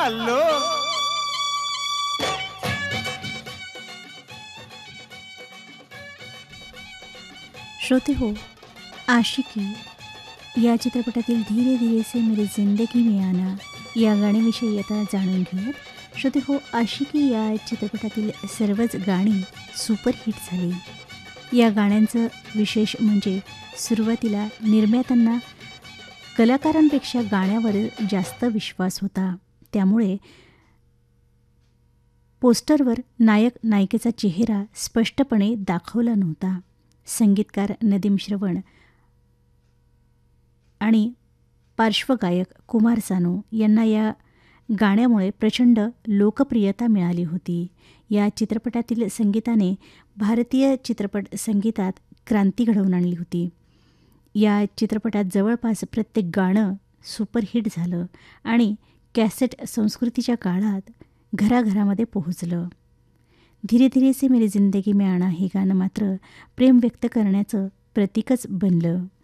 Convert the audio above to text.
चाललो. श्रोते हो, आशिकी या चित्रपटातील धीरे धीरे से मेरी जिंदगी में आना या गाण्याविषयी आता जाणून घेऊयात. श्रोते हो, आशिकी या चित्रपटातील सर्वच गाणी सुपरहिट झाली. या गाण्यांचं विशेष म्हणजे सुरुवातीला निर्मात्यांना कलाकारांपेक्षा गाण्यावर जास्त विश्वास होता. त्यामुळे पोस्टरवर नायक नायिकेचा चेहरा स्पष्टपणे दाखवला नव्हता. संगीतकार नदीम श्रवण आणि पार्श्वगायक कुमार सानू यांना या गाण्यामुळे प्रचंड लोकप्रियता मिळाली होती. या चित्रपटातील संगीताने भारतीय चित्रपट संगीतात क्रांती घडवून आणली होती. या चित्रपटात जवळपास प्रत्येक गाणं सुपरहिट झालं आणि कॅसेट संस्कृतीच्या काळात घराघरामध्ये पोहोचलं. धीरे धीरे से मेरी जिंदगी में आना हे गाणं मात्र प्रेम व्यक्त करण्याचं प्रतीकच बनलं.